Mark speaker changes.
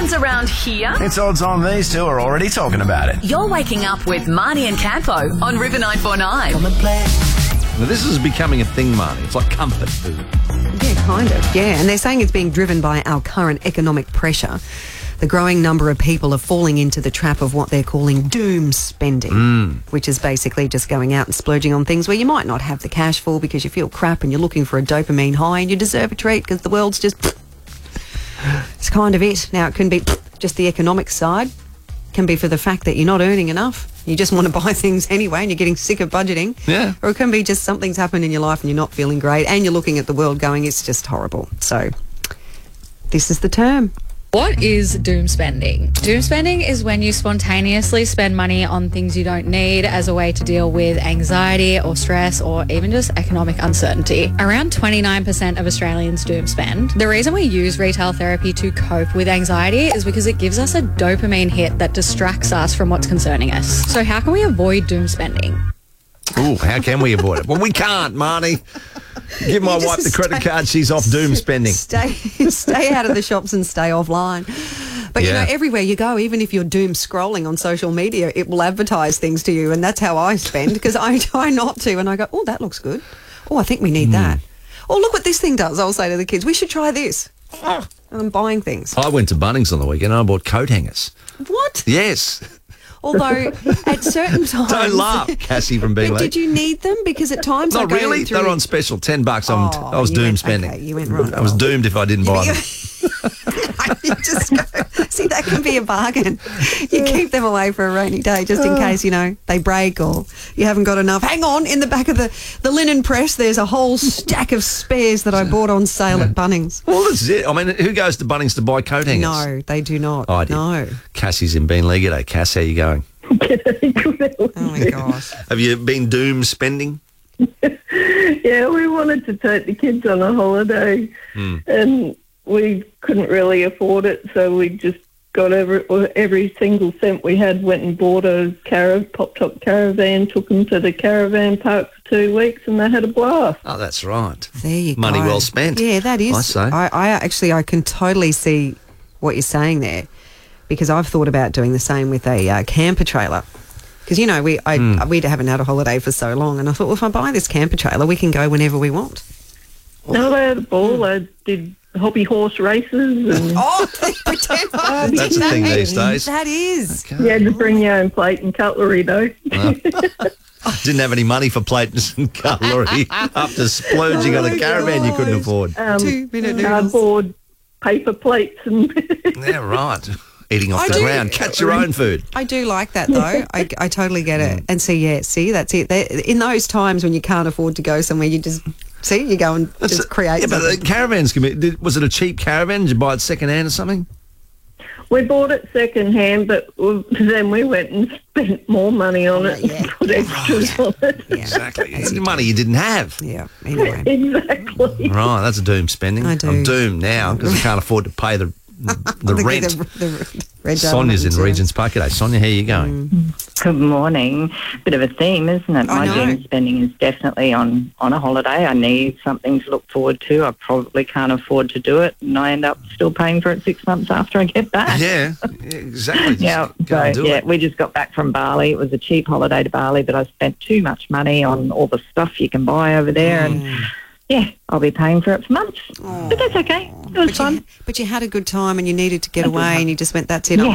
Speaker 1: happens around here,
Speaker 2: It's odds on these two are already talking about it.
Speaker 1: you're waking up with Marnie and Campo on River 949.
Speaker 3: Now, this is becoming a thing, Marnie. It's like comfort food.
Speaker 4: Yeah, kind of. Yeah, and they're saying it's being driven by our current economic pressure. The growing number of people are falling into the trap of what they're calling doom spending, which is basically just going out and splurging on things where you might not have the cash for because you feel crap and you're looking for a dopamine high and you deserve a treat because the world's just... It's kind of it. Now, it can be just the economic side. It can be for the fact that you're not earning enough. You just want to buy things anyway and you're getting sick of budgeting.
Speaker 3: Yeah.
Speaker 4: Or it can be just something's happened in your life and you're not feeling great and you're looking at the world going, it's just horrible. So this is the term.
Speaker 5: What is doom spending? Doom spending is when you spontaneously spend money on things you don't need as a way to deal with anxiety or stress or even just economic uncertainty. Around 29% of Australians doom spend. The reason we use retail therapy to cope with anxiety is because it gives us a dopamine hit that distracts us from what's concerning us. So how can we avoid doom spending?
Speaker 3: Ooh, how can we avoid it? Well, we can't, Marnie. Give my wife the credit card. She's off doom spending.
Speaker 4: Stay out of the shops and stay offline. But, you know,
Speaker 3: Yeah.
Speaker 4: everywhere you go, even if you're doom scrolling on social media, it will advertise things to you. And that's how I spend because I try not to. And I go, oh, that looks good. Oh, I think we need that. Oh, look what this thing does. I'll say to the kids, we should try this. And I'm buying things.
Speaker 3: I went to Bunnings on the weekend and I bought coat hangers.
Speaker 4: What?
Speaker 3: Yes.
Speaker 4: Although at certain times...
Speaker 3: Don't laugh, Cassie from Being
Speaker 4: But
Speaker 3: Late.
Speaker 4: did you need them? Because at times I
Speaker 3: Not
Speaker 4: go
Speaker 3: really.
Speaker 4: through...
Speaker 3: They're on special, $10. I was
Speaker 4: you
Speaker 3: doom
Speaker 4: went-
Speaker 3: spending.
Speaker 4: okay, you went right
Speaker 3: I was
Speaker 4: off.
Speaker 3: doomed if I didn't buy them.
Speaker 4: You just go, see, that can be a bargain. You keep them away for a rainy day just in case, you know, they break or you haven't got enough. Hang on, in the back of the linen press, there's a whole stack of spares that I bought on sale at Bunnings.
Speaker 3: Well, this is it. I mean, who goes to Bunnings to buy coat hangers?
Speaker 4: No, they do not.
Speaker 3: I did.
Speaker 4: No.
Speaker 3: Cassie's in Bean League today. Cass, how you going?
Speaker 4: Oh, my gosh.
Speaker 3: Have you been doom spending?
Speaker 6: Yeah, we wanted to take the kids on a holiday and we couldn't really afford it, so we just got every single cent we had, went and bought a pop-top caravan, took them to the caravan park for 2 weeks and they had a blast.
Speaker 3: Oh, that's right.
Speaker 4: There you go.
Speaker 3: Money well spent.
Speaker 4: Yeah, that is.
Speaker 3: I say.
Speaker 4: I can totally see what you're saying there because I've thought about doing the same with a camper trailer. Because, you know, we haven't had a holiday for so long and I thought, well, if I buy this camper trailer, we can go whenever we want.
Speaker 6: No, they had a ball. They did hobby horse races and
Speaker 4: Oh, pretend
Speaker 3: That's a thing these days.
Speaker 4: That is.
Speaker 6: you had to bring your own plate and cutlery, though.
Speaker 3: Didn't have any money for plates and cutlery after splurging on a caravan you couldn't afford.
Speaker 4: 2-minute noodles.
Speaker 6: Cardboard paper plates and...
Speaker 3: Yeah, right. Eating off
Speaker 4: I
Speaker 3: the
Speaker 4: do.
Speaker 3: ground. Catch your own food.
Speaker 4: I do like that though. I totally get it. And see, that's it. In those times when you can't afford to go somewhere, you just you go and just create.
Speaker 3: Yeah, but
Speaker 4: something.
Speaker 3: the caravans can be... Was it a cheap caravan? Did you buy it second hand or something?
Speaker 6: We bought it second hand, but then we went and spent more money on it
Speaker 4: Yeah.
Speaker 6: and put extras on it.
Speaker 4: Yeah.
Speaker 3: Exactly. It's money you didn't have.
Speaker 4: Yeah. Anyway.
Speaker 6: Exactly.
Speaker 3: Right, that's a doom spending.
Speaker 4: I do.
Speaker 3: I'm doomed now because I can't afford to pay the rent.
Speaker 4: The red
Speaker 3: Sonia's in
Speaker 4: diamond,
Speaker 3: Regent's Park today. Sonia, how are you going?
Speaker 7: Good morning. Bit of a theme, isn't it?
Speaker 4: I
Speaker 7: My
Speaker 4: know.
Speaker 7: doom spending is definitely on a holiday. I need something to look forward to. I probably can't afford to do it, and I end up still paying for it 6 months after I get back.
Speaker 3: Yeah, exactly. Just
Speaker 7: Yeah,
Speaker 3: go and do it.
Speaker 7: we just got back from Bali. It was a cheap holiday to Bali, but I spent too much money on all the stuff you can buy over there, and yeah, I'll be paying for it for months. But that's okay. It was fun.
Speaker 4: But you had a good time and you needed to get away and you just went, that's it.
Speaker 7: Yeah.